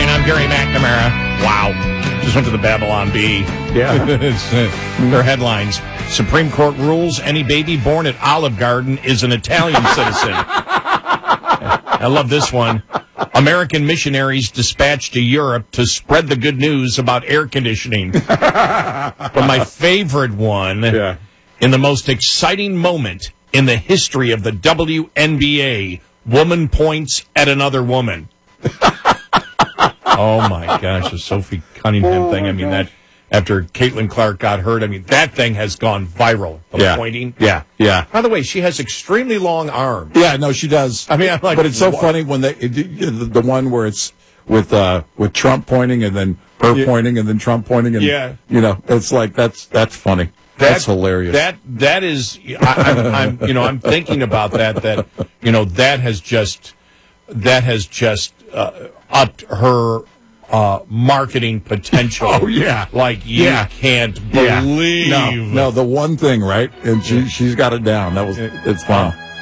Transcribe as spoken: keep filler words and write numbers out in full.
morning. I'm Gary McNamara. Wow. Just went to the Babylon Bee. Yeah. It's, uh, their headlines. Supreme Court rules any baby born at Olive Garden is an Italian citizen. I love this one. American missionaries dispatched to Europe to spread the good news about air conditioning. But my favorite one, Yeah. in the most exciting moment in the history of the W N B A, woman points at another woman. Oh, my gosh, the Sophie Cunningham Oh, thing. I mean, that after Caitlin Clark got hurt, I mean, that thing has gone viral, the Yeah. pointing. Yeah. Yeah. By the way, she has extremely long arms. Yeah, no, she does. I mean, I'm like, but it's so what? funny when they the, the one where it's with uh, with Trump pointing and then her Yeah. pointing and then Trump pointing and Yeah. you know, it's like that's that's funny. That- that's hilarious. That that is, I, I'm, I'm, you know, I'm thinking about that. That you know, that has just that has just uh, upped her uh, marketing potential. Oh, yeah. like you Yeah. can't Yeah. believe. No, no, the one thing, right? And she she's got it down. That was it's fun.